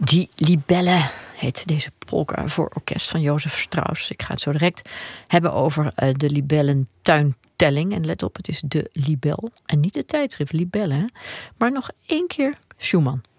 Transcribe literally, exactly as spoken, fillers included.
Die Libelle heet deze polka voor orkest van Jozef Strauss. Ik ga het zo direct hebben over uh, de libellentuintelling. En let op, het is de libel en niet de tijdschrift Libelle. Hè? Maar nog één keer Schumann.